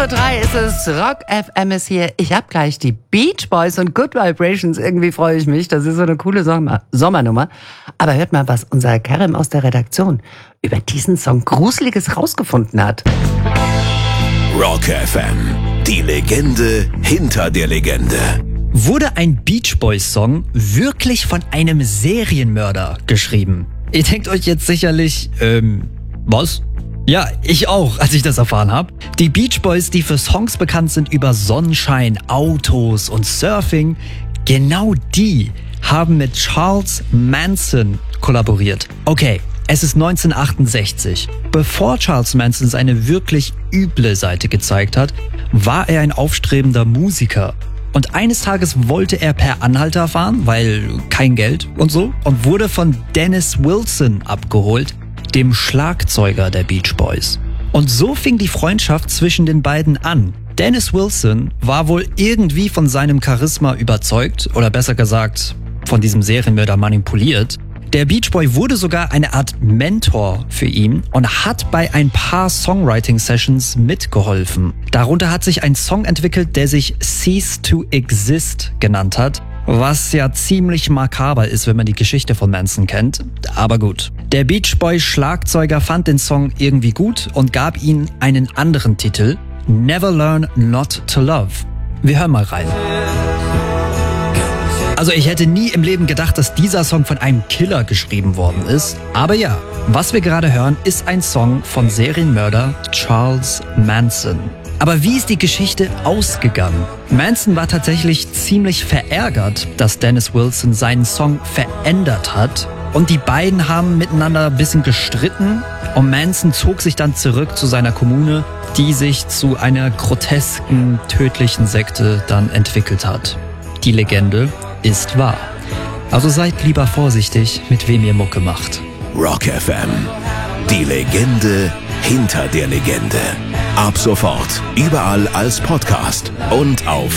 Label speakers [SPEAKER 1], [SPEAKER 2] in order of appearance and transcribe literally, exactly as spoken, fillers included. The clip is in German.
[SPEAKER 1] Uhr drei ist es, Rock F M ist hier. Ich hab gleich die Beach Boys und Good Vibrations. Irgendwie freue ich mich. Das ist so eine coole Sommer- Sommernummer. Aber hört mal, was unser Kerem aus der Redaktion über diesen Song Gruseliges rausgefunden hat.
[SPEAKER 2] Rock F M, die Legende hinter der Legende.
[SPEAKER 3] Wurde ein Beach Boys Song wirklich von einem Serienmörder geschrieben? Ihr denkt euch jetzt sicherlich, ähm, was? Ja, ich auch, als ich das erfahren habe. Die Beach Boys, die für Songs bekannt sind über Sonnenschein, Autos und Surfing, genau die haben mit Charles Manson kollaboriert. Okay, es ist neunzehnhundertachtundsechzig. Bevor Charles Manson seine wirklich üble Seite gezeigt hat, war er ein aufstrebender Musiker. Und eines Tages wollte er per Anhalter fahren, weil kein Geld und so, und wurde von Dennis Wilson abgeholt, dem Schlagzeuger der Beach Boys. Und so fing die Freundschaft zwischen den beiden an. Dennis Wilson war wohl irgendwie von seinem Charisma überzeugt, oder besser gesagt, von diesem Serienmörder manipuliert. Der Beach Boy wurde sogar eine Art Mentor für ihn und hat bei ein paar Songwriting-Sessions mitgeholfen. Darunter hat sich ein Song entwickelt, der sich Cease to Exist genannt hat, was ja ziemlich makaber ist, wenn man die Geschichte von Manson kennt. Aber gut. Der Beach Boy Schlagzeuger fand den Song irgendwie gut und gab ihm einen anderen Titel, Never Learn Not to Love. Wir hören mal rein. Also ich hätte nie im Leben gedacht, dass dieser Song von einem Killer geschrieben worden ist. Aber ja, was wir gerade hören, ist ein Song von Serienmörder Charles Manson. Aber wie ist die Geschichte ausgegangen? Manson war tatsächlich ziemlich verärgert, dass Dennis Wilson seinen Song verändert hat. Und die beiden haben miteinander ein bisschen gestritten. Und Manson zog sich dann zurück zu seiner Kommune, die sich zu einer grotesken, tödlichen Sekte dann entwickelt hat. Die Legende ist wahr. Also seid lieber vorsichtig, mit wem ihr Mucke macht.
[SPEAKER 2] Rock F M, die Legende hinter der Legende. Ab sofort überall als Podcast und auf